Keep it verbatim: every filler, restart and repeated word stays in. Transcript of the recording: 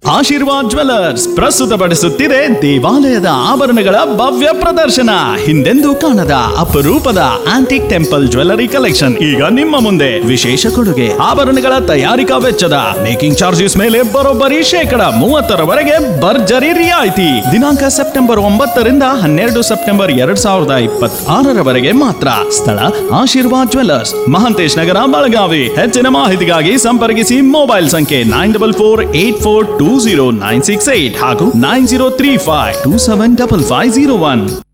Aashirvaad jewellers ಪ್ರಸ್ತುತಪಡಿಸುತ್ತಿದೆ ದೇವಾಲಯದ ಆಭರಣಗಳ ಭವ್ಯ ಪ್ರದರ್ಶನ. ಹಿಂದೆಂದೂ ಕಾಣದ ಅಪರೂಪದ ಆಂಟಿಕ್ ಟೆಂಪಲ್ ಜ್ಯುವೆಲ್ಲರಿ ಕಲೆಕ್ಷನ್ ಈಗ ನಿಮ್ಮ ಮುಂದೆ. ವಿಶೇಷ ಕೊಡುಗೆ, ಆಭರಣಗಳ ತಯಾರಿಕಾ ವೆಚ್ಚದ ಮೇಕಿಂಗ್ ಚಾರ್ಜಸ್ ಮೇಲೆ ಬರೋಬ್ಬರಿ ಶೇಕಡ ಮೂವತ್ತರವರೆಗೆ ಭರ್ಜರಿ ರಿಯಾಯಿತಿ. ದಿನಾಂಕ ಸೆಪ್ಟೆಂಬರ್ ಒಂಬತ್ತರಿಂದ ಹನ್ನೆರಡು ಸೆಪ್ಟೆಂಬರ್ ಎರಡ್ ಸಾವಿರದ ಇಪ್ಪತ್ತಾರರವರೆಗೆ ಮಾತ್ರ. ಸ್ಥಳ ಆಶೀರ್ವಾದ್ ಜ್ಯುವೆಲ್ಲರ್ಸ್, ಮಹಾಂತೇಶ್ ನಗರ, ಬೆಳಗಾವಿ. ಹೆಚ್ಚಿನ ಮಾಹಿತಿಗಾಗಿ ಸಂಪರ್ಕಿಸಿ ಮೊಬೈಲ್ ಸಂಖ್ಯೆ nine double four eight four two zero nine six eight ಹಾಗೂ nine zero three five two seven double five zero one.